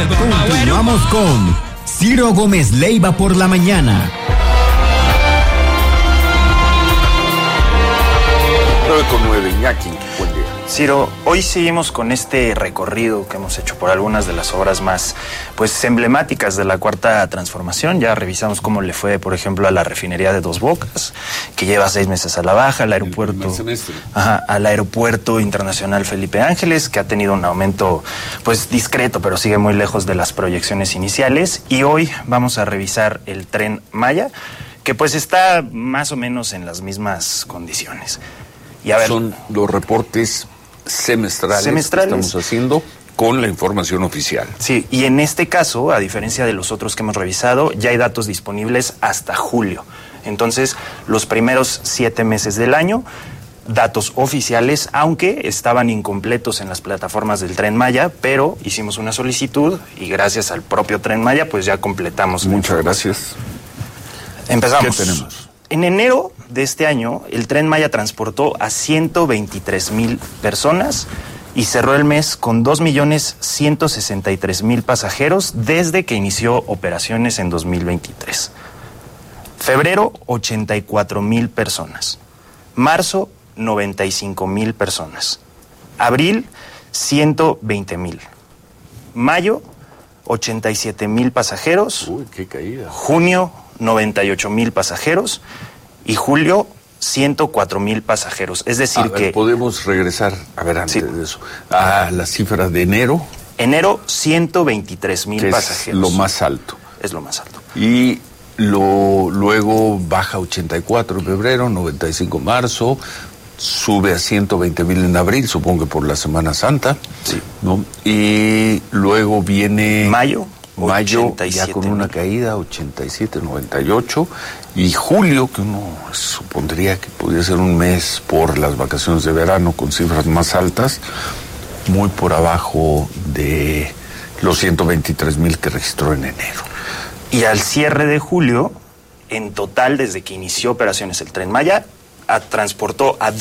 Continuamos con Ciro Gómez Leiva por la mañana. 9:09, Iñaki, buen día. Ciro, hoy seguimos con este recorrido que hemos hecho por algunas de las obras más emblemáticas de la Cuarta Transformación. Ya revisamos cómo le fue, por ejemplo, a la refinería de Dos Bocas, que lleva 6 meses a la baja, al aeropuerto, al aeropuerto internacional Felipe Ángeles, que ha tenido un aumento discreto, pero sigue muy lejos de las proyecciones iniciales. Y hoy vamos a revisar el Tren Maya, que está más o menos en las mismas condiciones. Y a ver, son los reportes semestrales que estamos haciendo con la información oficial. Sí, y en este caso, a diferencia de los otros que hemos revisado, ya hay datos disponibles hasta julio. Entonces, los primeros 7 meses del año, datos oficiales, aunque estaban incompletos en las plataformas del Tren Maya, pero hicimos una solicitud y gracias al propio Tren Maya, ya completamos. Muchas gracias. Empezamos. ¿Qué tenemos? En enero de este año, el Tren Maya transportó a 123,000 personas y cerró el mes con 2,163,000 pasajeros desde que inició operaciones en 2023. Febrero, 84,000 personas. Marzo, 95,000 personas. Abril, 120,000. Mayo, 87,000 pasajeros. Uy, qué caída. Junio, 98,000 pasajeros. Y julio, 104,000 pasajeros. Es decir que... podemos regresar, antes de eso, a la cifra de enero. Enero, 123,000 pasajeros. Es lo más alto. Es lo más alto. Y luego baja 84 en febrero, 95 en marzo, sube a 120,000 en abril, supongo que por la Semana Santa. Sí. ¿No? Y luego viene... Mayo, ya con una caída, 87, 98, y julio, que uno supondría que podría ser un mes por las vacaciones de verano con cifras más altas, muy por abajo de los 123,000 que registró en enero. Y al cierre de julio, en total, desde que inició operaciones el Tren Maya, transportó a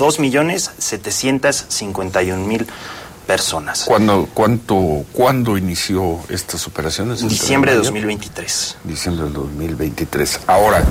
2,751,000 personas. ¿Cuándo inició estas operaciones? Diciembre de 2023. Diciembre de 2023. Ahora,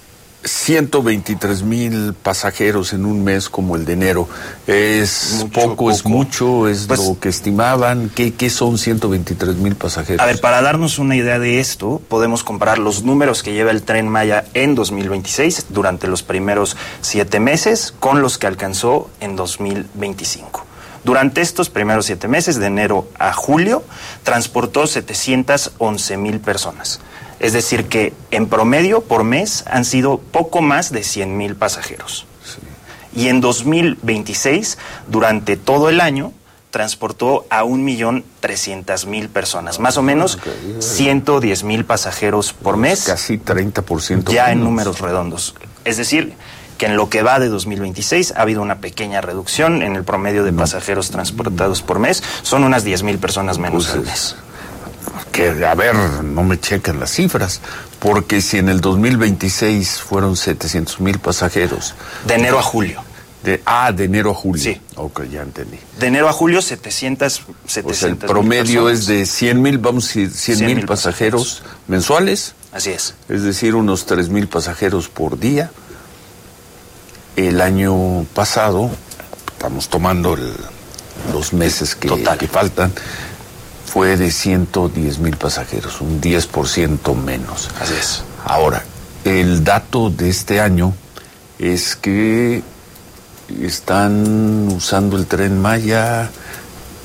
123,000 pasajeros en un mes como el de enero. ¿Es poco, es mucho, es lo que estimaban? ¿Qué son 123,000 pasajeros? A ver, para darnos una idea de esto, podemos comparar los números que lleva el Tren Maya en 2026, durante los primeros 7 meses, con los que alcanzó en 2025. Durante estos primeros 7 meses, de enero a julio, transportó 711,000 personas. Es decir que, en promedio, por mes, han sido poco más de 100,000 pasajeros. Sí. Y en 2026, durante todo el año, transportó a 1,300,000 personas. Más o menos 110,000 pasajeros por mes. Casi 30%. Ya en números redondos. Es decir, que en lo que va de 2026 ha habido una pequeña reducción en el promedio de pasajeros transportados por mes. Son unas 10,000 personas menos al mes. Que, no me chequen las cifras, porque si en el 2026 fueron 700,000 pasajeros... De enero a julio. De enero a julio. Sí. Ok, ya entendí. De enero a julio, 700 el promedio es de 100,000, vamos a decir, 100,000 pasajeros mensuales. Así es. Es decir, unos 3,000 pasajeros por día. El año pasado, estamos tomando los meses que faltan, fue de 110,000 pasajeros, un 10% menos. Así es. Ahora, el dato de este año es que están usando el Tren Maya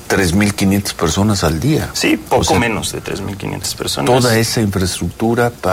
3,500 personas al día. Sí, poco menos de 3,500 personas. Toda esa infraestructura